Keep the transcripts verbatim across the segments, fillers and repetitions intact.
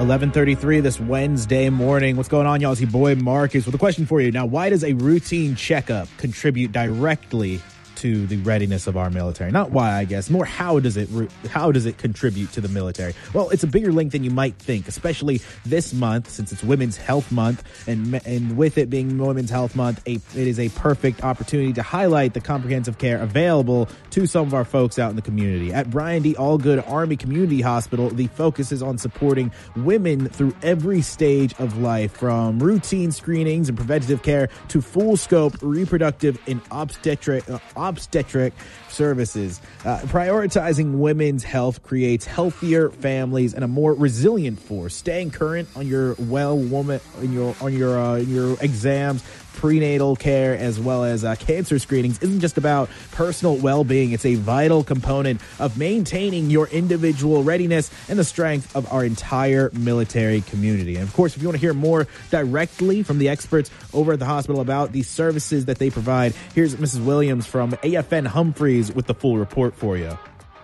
eleven thirty-three this Wednesday morning. What's going on, y'all? It's your boy Marcus with a question for you. Now, why does a routine checkup contribute directly to the readiness of our military? Not why, I guess. More how does it how does it contribute to the military? Well, it's a bigger link than you might think, especially this month since it's Women's Health Month, and and with it being Women's Health Month, a, it is a perfect opportunity to highlight the comprehensive care available to some of our folks out in the community. At Brian D. Allgood Army Community Hospital, the focus is on supporting women through every stage of life, from routine screenings and preventative care to full scope reproductive and obstetric uh, obstetric services. Uh, prioritizing women's health creates healthier families and a more resilient force. Staying current on your well woman in your on your uh, your exams, prenatal care, as well as uh, cancer screenings isn't just about personal well-being. It's a vital component of maintaining your individual readiness and the strength of our entire military community. And of course, if you want to hear more directly from the experts over at the hospital about the services that they provide, here's Missus Williams from A F N Humphreys with the full report for you.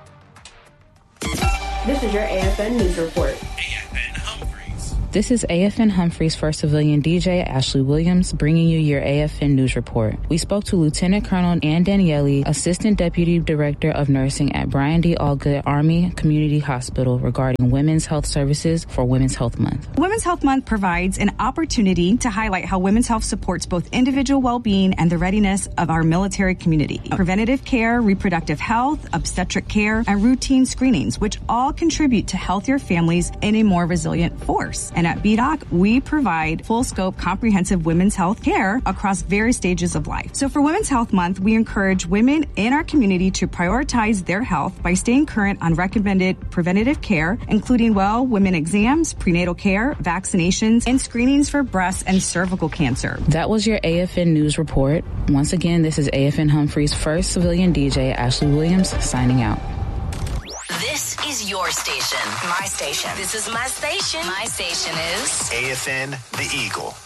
This is your A F N News Report. This is A F N Humphreys First Civilian D J Ashley Williams bringing you your A F N News Report. We spoke to Lieutenant Colonel Ann Daniele, Assistant Deputy Director of Nursing at Brian D. Allgood Army Community Hospital, regarding women's health services for Women's Health Month. Women's Health Month provides an opportunity to highlight how women's health supports both individual well-being and the readiness of our military community. Preventative care, reproductive health, obstetric care, and routine screenings, which all contribute to healthier families and a more resilient force. And at B D O C, we provide full-scope, comprehensive women's health care across various stages of life. So for Women's Health Month, we encourage women in our community to prioritize their health by staying current on recommended preventative care, including, well, women exams, prenatal care, vaccinations, and screenings for breast and cervical cancer. That was your A F N News Report. Once again, this is A F N Humphreys First Civilian D J Ashley Williams signing out. This is your station. My station. This is my station. My station is A F N The Eagle.